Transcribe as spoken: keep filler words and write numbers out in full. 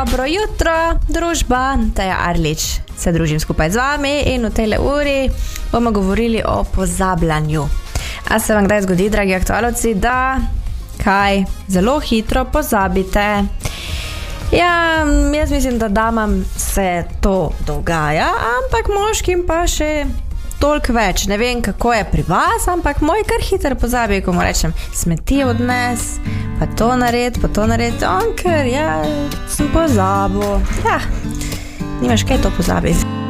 Dobro jutro, družba, Teja Arlič se družim skupaj z vami in v tejle uri bomo govorili o pozabljanju. A se vam kdaj zgodi, dragi aktualovci, da kaj zelo hitro pozabite? Ja, jaz mislim, da damam se to dogaja, ampak moškim pa še toliko več. Ne vem, kako je pri vas, ampak moj kar hitro pozabi, ko mu rečem, smeti odnes, pa to nared, pa to nared, on ker, ja, sem pozabil. Ja, nimaš kaj to pozabiti.